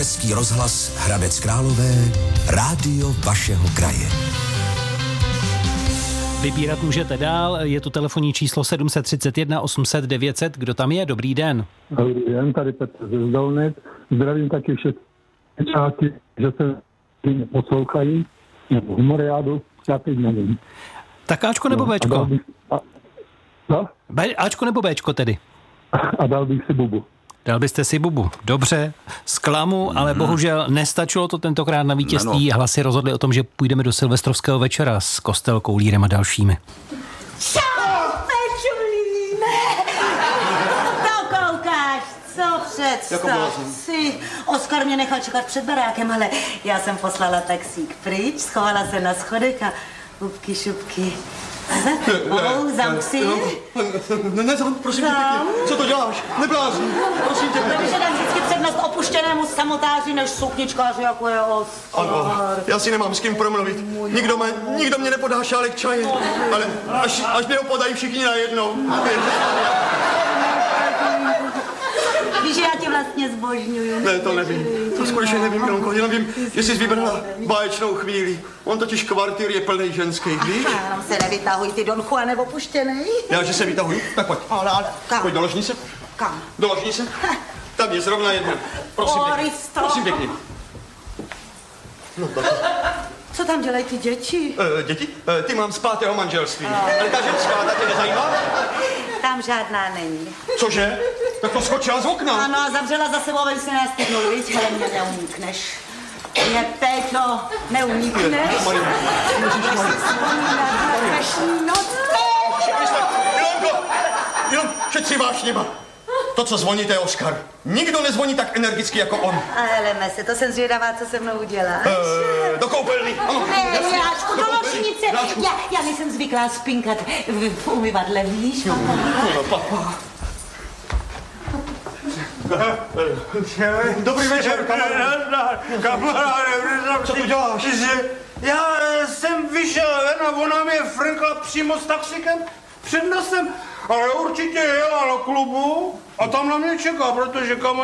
Český rozhlas Hradec Králové, rádio vašeho kraje. Vybírat můžete dál, je tu telefonní číslo 731 800 900. Kdo tam je? Dobrý den. Dobrý den, tady Petr ze Zdolnic. Zdravím taky všechny části, že se poslouchají, nebo humoriádu, já teď nevím. Tak Ačko nebo Bčko? Ačko nebo Bčko tedy? A dal bych si bubu. Dal byste si bubu. Dobře, zklamu, ale bohužel nestačilo to tentokrát na vítězství. Hlasy rozhodly o tom, že půjdeme do silvestrovského večera s Kostelkou, Lírem a dalšími. To koukáš, co představ si. Oskar mě nechal čekat před barákem, ale já jsem poslala taxík pryč, schovala se na schodech a hubky šupky. Zamk si. Ne, prosím tě pěkně. Co to děláš? Neblázni. Prosím tě pěkně. Protože dám vždycky přednost opuštěnému samotáři než sukničkáři, jako je Oskar. Ano, já si nemám s kým promluvit. Nikdo mě nepodá šálek čaje. Ale až mě ho podají všichni najednou. Víš, že já tě vlastně zbožňuju. Ne, to nevím. To skutečně nevím, Ilonko. Jenom vím, jestli jsi vybrala báječnou chvíli. On totiž kvartýr je plný ženských, víš? Jenom se nevytahuj, ty Don Juan opuštěnej. Já, že se vytahuji? Tak pojď. Ale, kam? Pojď, doložni se. Kam? Doložni se. Tam je zrovna jedna. Prosím pěkně. Prosím pěkně. No, tak. Co tam dělají ty děti? Děti? Ty mám z 5. manželství. Ale ta ženská, ta tě nezajímá? Tam žádná není. Cože? Tak to skočila z okna. Ano, a zavřela za sebou, aby se nastydnul, víš? Ale mě neunikneš. Mě Péťo, neunikneš. Ilonko, šetři vášněma. To, co zvoní, to je Oskar. Nikdo nezvoní tak energicky jako on. Ale Mese, to jsem zvědavá, co se mnou uděláš. Do koupelny, ano. Ne, Jáčku, do ložnice. Já nejsem zvyklá spinkat v umyvadle, víš? Dobrý večer, kamaráde. Co tu děláš? Já jsem vyšel ven a ona mě frnkla přímo s taxikem před nosem, ale určitě jela do klubu a tam na mě čeká, protože kamarád